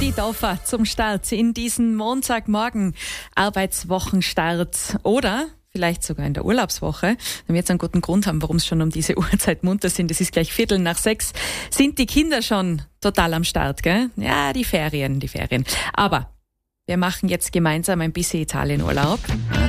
Die Taufe zum Start in diesen Montagmorgen, Arbeitswochenstart oder vielleicht sogar in der Urlaubswoche. Wenn wir jetzt einen guten Grund haben, warum es schon um diese Uhrzeit munter sind. Es ist gleich 5:45. Sind die Kinder schon total am Start, gell? Ja, die Ferien. Aber wir machen jetzt gemeinsam ein bisschen Italienurlaub.